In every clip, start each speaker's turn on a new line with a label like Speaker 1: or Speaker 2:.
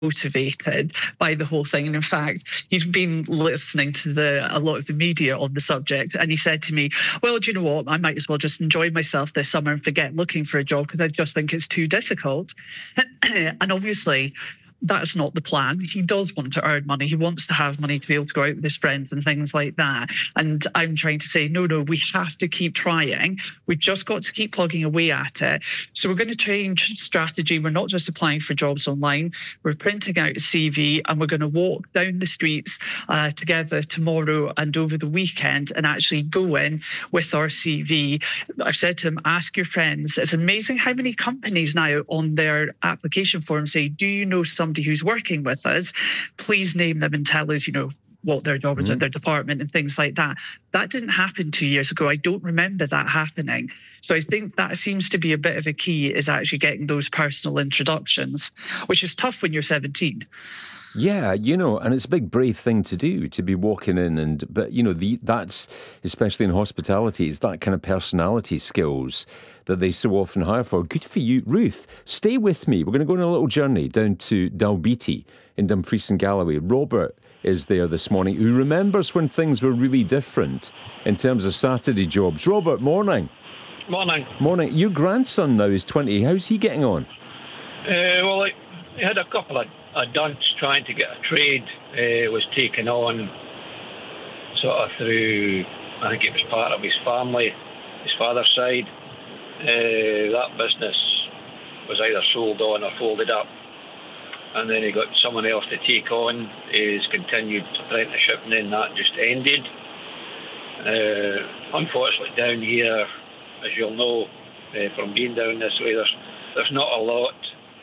Speaker 1: motivated by the whole thing. And in fact, he's been listening to a lot of the media on the subject. And he said to me, well, do you know what? I might as well just enjoy myself this summer and forget looking for a job because I just think it's too difficult. And obviously, that's not the plan. He does want to earn money. He wants to have money to be able to go out with his friends and things like that. And I'm trying to say, no, we have to keep trying. We've just got to keep plugging away at it. So we're going to change strategy. We're not just applying for jobs online. We're printing out a CV and we're going to walk down the streets together tomorrow and over the weekend and actually go in with our CV. I've said to him, ask your friends. It's amazing how many companies now on their application form say, do you know somebody who's working with us? Please name them and tell us, what their job is at their department and things like that. That didn't happen 2 years ago. I don't remember that happening. So I think that seems to be a bit of a key, is actually getting those personal introductions, which is tough when you're 17.
Speaker 2: Yeah, and it's a big brave thing to do, to be walking in but that's, especially in hospitality, it's that kind of personality skills that they so often hire for. Good for you. Ruth, stay with me. We're going to go on a little journey down to Dalbeattie in Dumfries and Galloway. Robert is there this morning, who remembers when things were really different in terms of Saturday jobs. Robert, morning.
Speaker 3: Morning.
Speaker 2: Your grandson now is 20. How's he getting on?
Speaker 3: Well, he had a couple of dunce trying to get a trade. Was taken on sort of through, I think it was part of his family, his father's side. That business was either sold on or folded up, and then he got someone else to take on his continued apprenticeship, and then that just ended. Unfortunately, down here, as you'll know from being down this way, there's not a lot.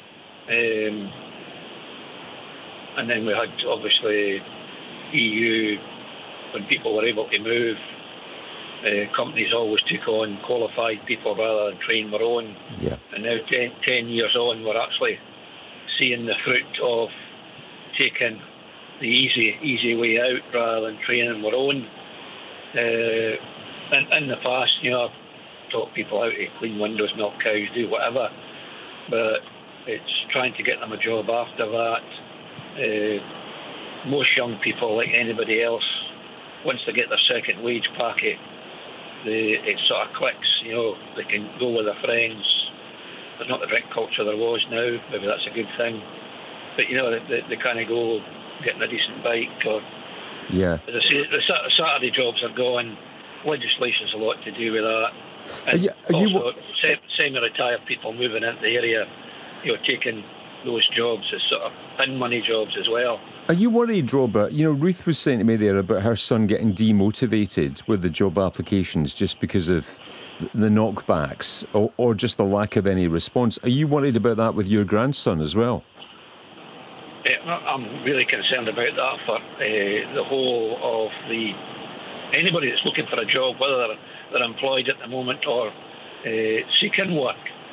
Speaker 3: And then we had, obviously, EU, when people were able to move, companies always took on qualified people rather than train their own.
Speaker 2: Yeah.
Speaker 3: And now 10 years on, we're actually seeing the fruit of taking the easy way out rather than training our own. And in the past, I've taught people how to clean windows, milk cows, do whatever, but it's trying to get them a job after that. Most young people, like anybody else, once they get their second wage packet, it sort of clicks. They can go with their friends. There's not the drink culture there was now. Maybe that's a good thing. But they kind of go getting a decent bike. Or
Speaker 2: yeah.
Speaker 3: As I say, the Saturday jobs are gone. Legislation's a lot to do with that. And also, semi-retired people moving into the area, taking those jobs as sort of pin money jobs as well.
Speaker 2: Are you worried, Robert? Ruth was saying to me there about her son getting demotivated with the job applications just because of the knockbacks or just the lack of any response. Are you worried about that with your grandson as well?
Speaker 3: I'm really concerned about that for the whole of anybody that's looking for a job, whether they're employed at the moment or seeking work.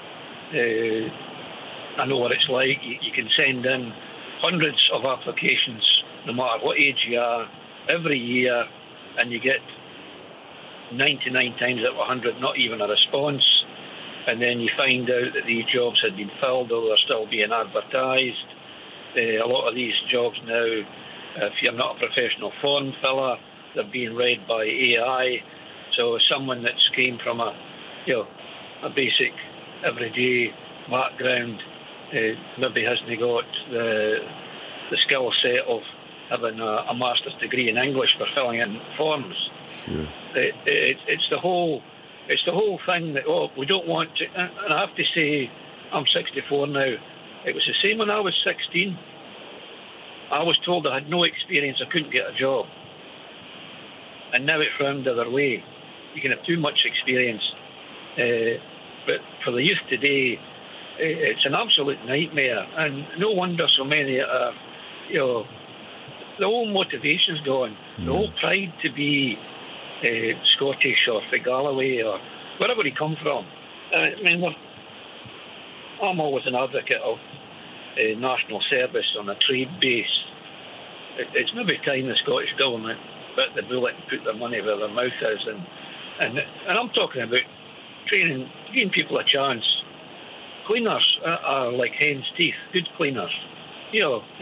Speaker 3: I know what it's like. You can send in hundreds of applications, no matter what age you are, every year, and you get 99 times out of 100 not even a response. And then you find out that these jobs had been filled, or they're still being advertised. A lot of these jobs now, if you're not a professional form filler, they're being read by AI. So someone that's came from a basic everyday background maybe hasn't got the skill set of having a master's degree in English for filling in forms.
Speaker 2: Sure.
Speaker 3: It's the whole thing that we don't want to. And I have to say, I'm 64 now. It was the same when I was 16. I was told I had no experience, I couldn't get a job. And now it's round the other way. You can have too much experience. But for the youth today, it's an absolute nightmare. And no wonder so many are, the whole motivation's gone. The whole pride to be Scottish or from Galloway or wherever he come from. I'm always an advocate of national service on a trade base. It's maybe time the Scottish government bit the bullet and put their money where their mouth is. And I'm talking about training, giving people a chance. Cleaners are like hen's teeth, good cleaners.